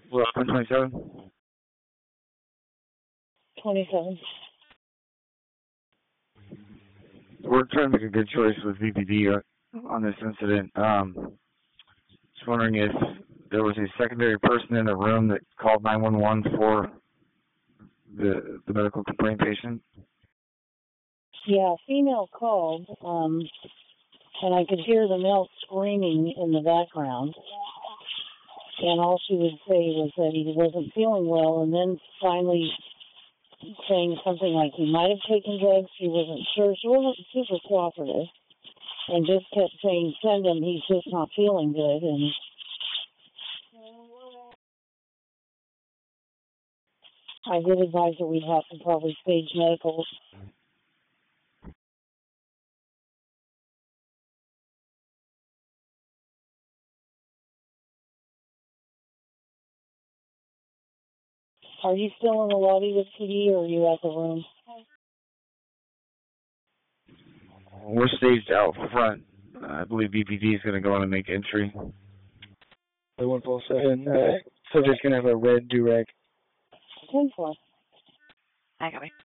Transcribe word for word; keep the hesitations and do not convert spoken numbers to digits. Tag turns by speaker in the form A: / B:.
A: Well, one twenty-seven?
B: twenty-seven.
A: We're trying to make a good choice with V P D on this incident. Um, just wondering if there was a secondary person in the room that called nine one one for the the medical complaint patient.
B: Yeah, female called, um, and I could hear the male screaming in the background. And all she would say was that he wasn't feeling well, and then finally saying something like he might have taken drugs, he wasn't sure. She wasn't super cooperative, and just kept saying, send him, he's just not feeling good. And I did advise her we'd have to probably stage medicals. Are you still in the lobby with P D, or are you at the room?
A: We're staged out front. I believe V P D is going to go in and make entry.
C: one four seven, uh, subject's going to have a red do-rag.
B: ten four.
D: I got it.